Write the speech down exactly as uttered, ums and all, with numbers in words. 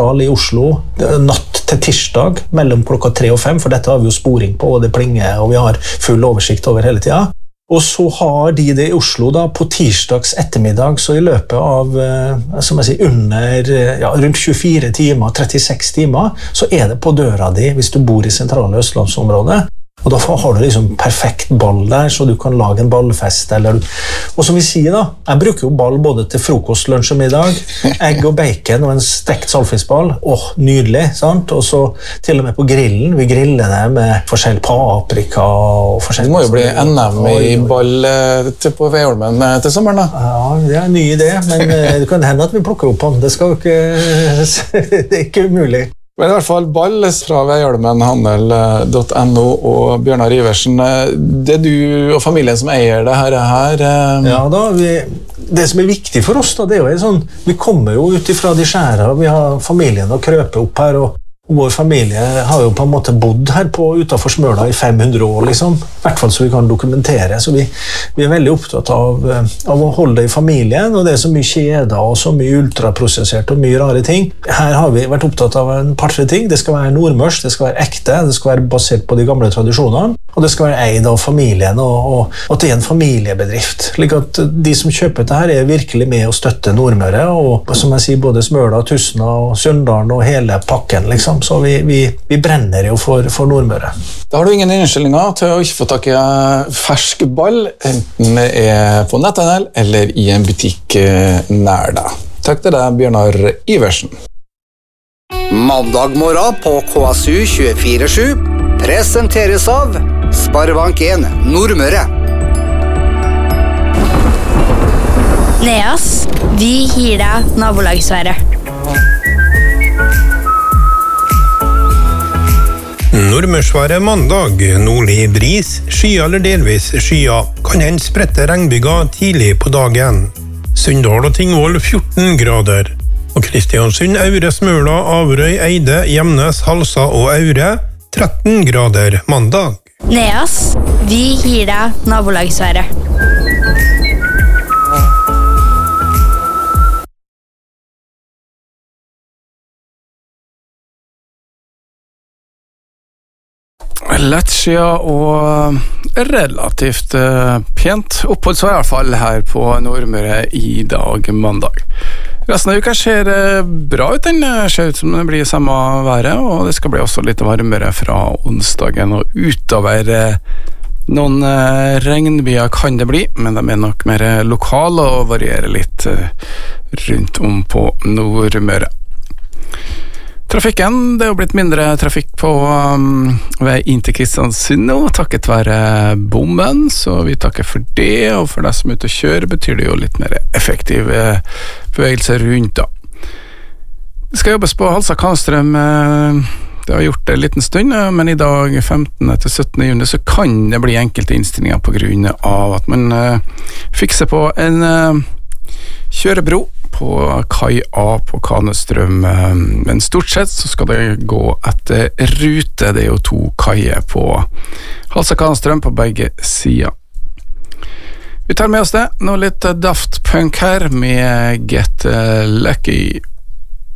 sentral i Oslo natt til tirsdag mellom klokka tre og fem, for dette har vi jo sporing på, og det plinger, og vi har full oversikt over hele tiden. Og så har de det i Oslo da, på tirsdags ettermiddag, så i løpet av som jeg sier, under ja, rundt tjuefire timer, trettiseks timer, så er det på døra di hvis du bor i sentrale Østlandsområdet. Og da har du liksom perfekt ball der, så du kan lage en ballfest. Eller... Og som vi sier da, jeg bruker jo ball både til frokost, lunsj og middag, egg og bacon og en stekt saltfiskball. Åh, nydelig, sant? Og så til og med på grillen, vi griller det med forskjell paprika og forskjell... Det må jo bli N M i ball til på Veiholmen til sommeren da. Ja, det er en ny idé, men det kan hende at vi plukker opp den. Det skal jo ikke... det er ikke umulig. Men i hvert fall ball fra veiholmen handel punktum no og Bjørnar Iversen. Det er du og familien som eier det her. her. Ja da, vi, det som er viktig for oss da, det er jo sånn, vi kommer jo ut ifra de skjæra, vi har familien å krøpe opp her, og vår familie har jo på en måte bodd her på utenfor Smøla i fem hundre år, liksom. I hvert fall så vi kan dokumentere, så vi, vi er veldig opptatt av, av å holde det i familien, og det er så mye kjeder og så mye ultraprosessert og mye rare ting. Her har vi vært opptatt av en par-tre ting. Det skal være nordmørs, det skal være ekte, det skal være basert på de gamle tradisjonene, og det skal være eid av familien, og, og, og at det er en familiebedrift. Slik at de som kjøper dette her er virkelig med å støtte Nordmøre, og som jeg sier, både Smøla, Tusna og Søndalen og hele pakken, liksom. Så vi, vi, vi brenner jo for, for Nordmøre. Da har du ingen innstillinger til å ikke få tak i fersk ball, enten det er på netthandel eller i en butikk nær deg. Takk til deg, Bjørnar Iversen. Mandag morgen på K S U tjuefire sju presenteres av Sparebank en Nordmøre. Neas, vi gir deg nabolagsværet. Nordmørsværet mandag, nordlig bris, skya eller delvis skya, kan hende sprette regnbyger tidlig på dagen. Sunndal og Tingvoll fjorten grader. Og Kristiansund, Aure, Smøla, Averøy, Eide, Gjemnes, Halsa og Aure tretten grader mandag. Neas, vi gir deg nabolagsværet. Lettskia og relativt pent oppholdsvær i hvert fall her på Nordmøre i dag mandag. Resten av uka ser bra ut, den ser ut som det blir samme været, og det skal bli også litt varmere fra onsdagen og utover. Noen regnbyer kan det bli, men de er nok mer lokale og varierer litt rundt om på Nordmøre. Trafikken, det har blitt mindre trafikk på um, vei inn til Kristiansund nå, takket være bommen, så vi takker for det, og for deg som er ute og kjører betyr det jo litt mer effektiv eh, bevegelse rundt da. Det skal jobbes på Halsa Kanstrøm, eh, det har gjort det en liten stund, men i dag femtende til syttende juni så kan det bli enkelte innstillinger på grunn av at man eh, fikser på en eh, kjørebro på kai A på Kanestrøm, men stort sett så skal det gå etter rute. Det er jo to kaier på Halsa Kanestrøm på begge sider. Vi tar med oss det, nå litt Daft Punk her med Get Lucky.